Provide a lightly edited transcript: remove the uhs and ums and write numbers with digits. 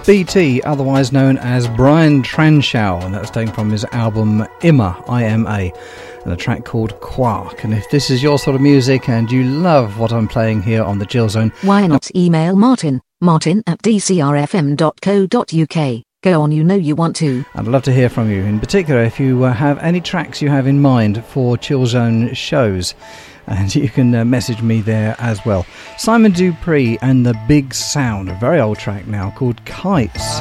BT, otherwise known as Brian Transhow, and that's taken from his album Ima, I-M-A, and a track called Quark. And if this is your sort of music and you love what I'm playing here on the Chill Zone, why not email martin@dcrfm.co.uk. Go on, you know you want to. I'd love to hear from you, in particular if you have any tracks you have in mind for Chill Zone shows, and you can message me there as well. Simon Dupree and the Big Sound, a very old track now called Kites.